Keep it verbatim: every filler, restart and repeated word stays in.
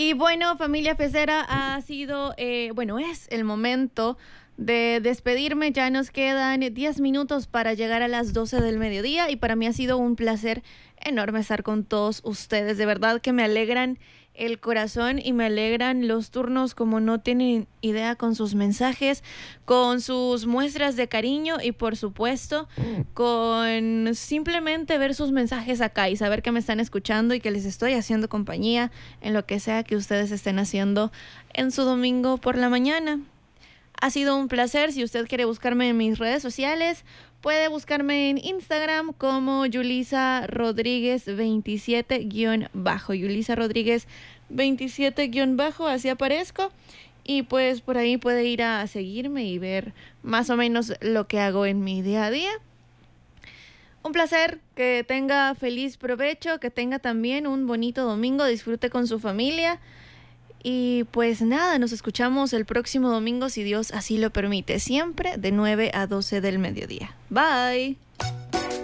Y bueno, familia Fecera, ha sido, eh, bueno, es el momento de despedirme. Ya nos quedan diez minutos para llegar a las doce del mediodía y para mí ha sido un placer enorme estar con todos ustedes. De verdad que me alegran el corazón y me alegran los turnos como no tienen idea, con sus mensajes, con sus muestras de cariño y por supuesto con simplemente ver sus mensajes acá y saber que me están escuchando y que les estoy haciendo compañía en lo que sea que ustedes estén haciendo en su domingo por la mañana. Ha sido un placer. Si usted quiere buscarme en mis redes sociales, puede buscarme en Instagram como Yulisa Rodríguez veintisiete guión bajo. Yulisa Rodríguez veintisiete guión bajo, así aparezco. Y pues por ahí puede ir a seguirme y ver más o menos lo que hago en mi día a día. Un placer, que tenga feliz provecho, que tenga también un bonito domingo, disfrute con su familia. Y pues nada, nos escuchamos el próximo domingo si Dios así lo permite, siempre de nueve a doce del mediodía. Bye.